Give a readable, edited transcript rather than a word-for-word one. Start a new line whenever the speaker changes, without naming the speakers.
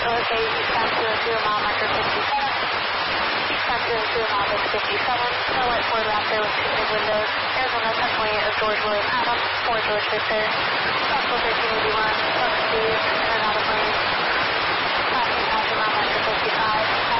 OSA, eastbound 202, mile marker 57. Eastbound 202, mile marker 57. No white Ford Raptor with tinted windows. Arizona 1028 of George William Adams, 4 George Victor. Possible 1381, Buck Speed, in and out of lane. Passing passenger mile marker 55.